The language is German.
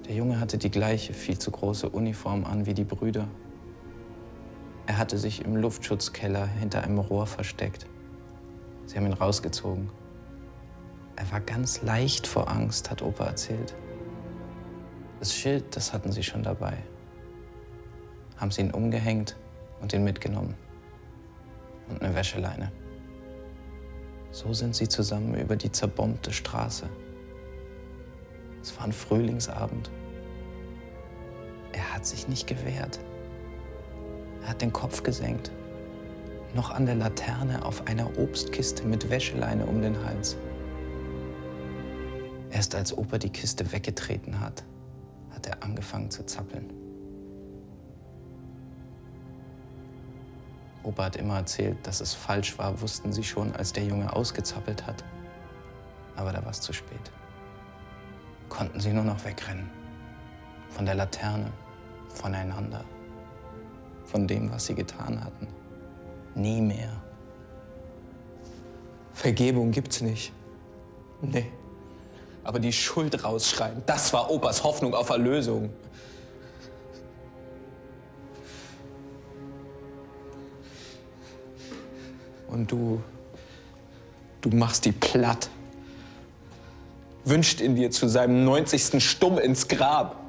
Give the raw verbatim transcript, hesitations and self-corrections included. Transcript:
Der Junge hatte die gleiche, viel zu große Uniform an wie die Brüder. Er hatte sich im Luftschutzkeller hinter einem Rohr versteckt. Sie haben ihn rausgezogen. Er war ganz leicht vor Angst, hat Opa erzählt. Das Schild, das hatten sie schon dabei. Haben sie ihn umgehängt und ihn mitgenommen. Und eine Wäscheleine. So sind sie zusammen über die zerbombte Straße. Es war ein Frühlingsabend. Er hat sich nicht gewehrt. Er hat den Kopf gesenkt. Noch an der Laterne auf einer Obstkiste mit Wäscheleine um den Hals. Erst als Opa die Kiste weggetreten hat, hat er angefangen zu zappeln. Opa hat immer erzählt, dass es falsch war, wussten sie schon, als der Junge ausgezappelt hat. Aber da war es zu spät. Konnten sie nur noch wegrennen. Von der Laterne, voneinander. Von dem, was sie getan hatten. Nie mehr. Vergebung gibt's nicht. Nee. Aber die Schuld rausschreiben, das war Opas Hoffnung auf Erlösung. Und du, du machst die platt. Wünscht ihn dir zu seinem neunzigsten stumm ins Grab.